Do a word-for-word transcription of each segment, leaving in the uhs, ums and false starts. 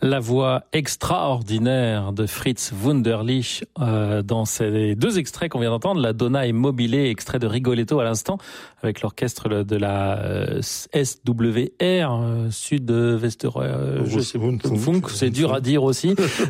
La voix extraordinaire de Fritz Wunderlich euh, dans ces deux extraits qu'on vient d'entendre, la Donna et Mobile, extrait de Rigoletto à l'instant, avec l'orchestre de la euh, S W R, euh, Sud-West, euh, je sais pas, Funk, c'est dur à dire aussi.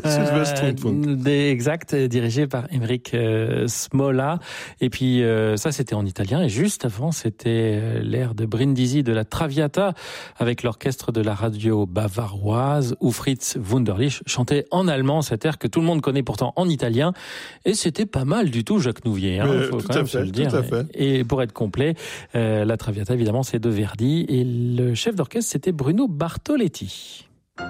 euh, des, exact, dirigé par Emeric euh, Smola. Et puis euh, ça, c'était en italien. Et juste avant, c'était l'air de Brindisi de la Traviata, avec l'orchestre de la radio bavaroise, où Fritz Wunderlich chantait en allemand cet air que tout le monde connaît pourtant en italien, et c'était pas mal du tout, Jacques Nouvier, hein, faut quand même se le dire. Et pour être complet, euh, la Traviata évidemment c'est de Verdi, et le chef d'orchestre c'était Bruno Bartoletti.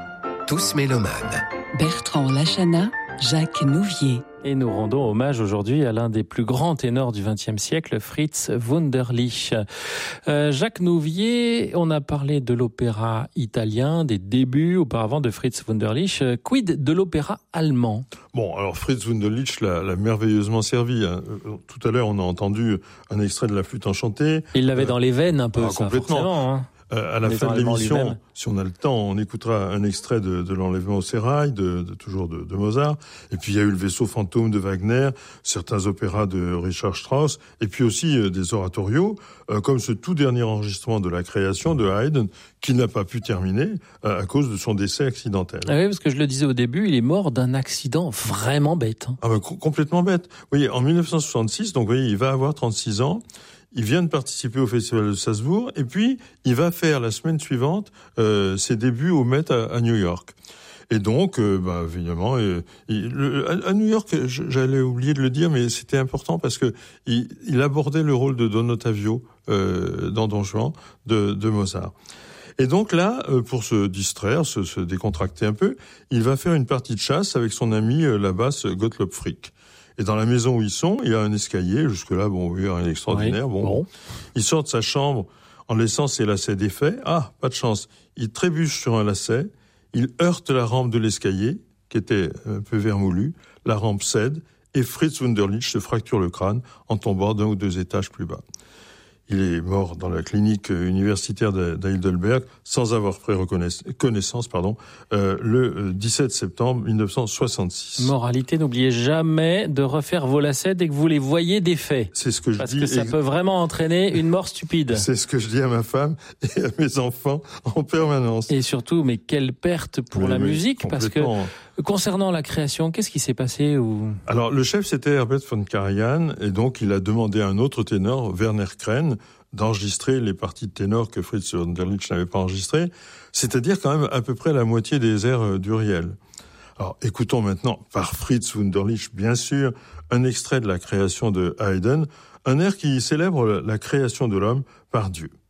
Tous mélomanes. Bertrand Lachana, Jacques Nouvier. Et nous rendons hommage aujourd'hui à l'un des plus grands ténors du vingtième siècle, Fritz Wunderlich. Euh, Jacques Nouvier, on a parlé de l'opéra italien, des débuts auparavant de Fritz Wunderlich. Quid de l'opéra allemand? Bon, alors Fritz Wunderlich l'a, l'a merveilleusement servi. Hein. Tout à l'heure, on a entendu un extrait de La Flûte enchantée. Il l'avait euh, dans les veines un peu, ah, ça, complètement. forcément. Hein. Euh, à la fin de l'émission, si on a le temps, on écoutera un extrait de, de l'Enlèvement au sérail, de, de, toujours de, de Mozart. Et puis il y a eu le Vaisseau fantôme de Wagner, certains opéras de Richard Strauss, et puis aussi euh, des oratorios, euh, comme ce tout dernier enregistrement de La Création de Haydn, qui n'a pas pu terminer euh, à cause de son décès accidentel. Ah oui, parce que je le disais au début, il est mort d'un accident vraiment bête. Hein. Ah ben, co- complètement bête. Vous voyez, en dix-neuf cent soixante-six, donc vous voyez, il va avoir trente-six ans. Il vient de participer au Festival de Salzbourg, et puis il va faire la semaine suivante euh, ses débuts au Met à, à New York. Et donc, euh, bah, évidemment, euh, il, le, à, à New York, j'allais oublier de le dire, mais c'était important parce que il, il abordait le rôle de Don Ottavio euh, dans Don Juan de, de Mozart. Et donc là, euh, pour se distraire, se, se décontracter un peu, il va faire une partie de chasse avec son ami euh, la basse Gottlob Frick. Et dans la maison où ils sont, il y a un escalier. Jusque-là, bon, oui, rien d'extraordinaire. Oui, bon. bon. Il sort de sa chambre en laissant ses lacets défaits. Ah, pas de chance. Il trébuche sur un lacet. Il heurte la rampe de l'escalier, qui était un peu vermoulue. La rampe cède et Fritz Wunderlich se fracture le crâne en tombant d'un ou deux étages plus bas. Il est mort dans la clinique universitaire d'Heidelberg sans avoir pris connaissance pardon, euh, le dix-sept septembre dix-neuf cent soixante-six. Moralité, n'oubliez jamais de refaire vos lacets dès que vous les voyez défaits. C'est ce que je Parce dis. Parce que ça ex- peut vraiment entraîner une mort stupide. C'est ce que je dis à ma femme et à mes enfants en permanence. Et surtout, mais quelle perte pour mais la oui, musique, parce que concernant la création, qu'est-ce qui s'est passé ou... Alors, le chef, c'était Herbert von Karajan, et donc il a demandé à un autre ténor, Werner Kren, d'enregistrer les parties de ténor que Fritz Wunderlich n'avait pas enregistrées, c'est-à-dire quand même à peu près la moitié des airs d'Uriel. Alors, écoutons maintenant, par Fritz Wunderlich, bien sûr, un extrait de la création de Haydn, un air qui célèbre la création de l'homme par Dieu.